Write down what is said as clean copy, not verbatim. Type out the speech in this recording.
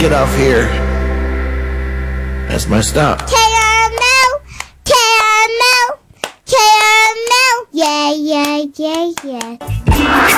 get off here. That's my stop. Caramel, caramel, caramel. Yeah, yeah, yeah, yeah.